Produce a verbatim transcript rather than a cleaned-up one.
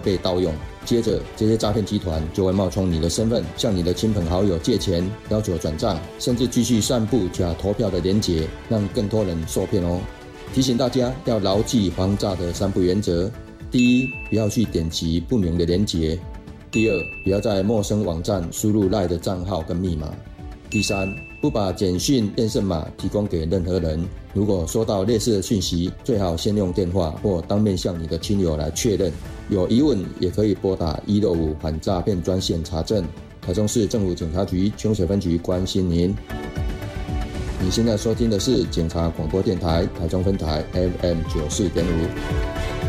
被盗用。接着，这些诈骗集团就会冒充你的身份，向你的亲朋好友借钱，要求转账，甚至继续散布假投票的连结，让更多人受骗哦。提醒大家要牢记防诈的三不原则：第一，不要去点击不明的连结；第二，不要在陌生网站输入 LINE 的账号跟密码；第三，不把简讯验证码提供给任何人。如果收到类似的讯息，最好先用电话或当面向你的亲友来确认。有疑问也可以拨打一六五反诈骗专线查证。台中市政府警察局清水分局关心您。你现在收听的是警察广播电台台中分台 F M 九十四点五。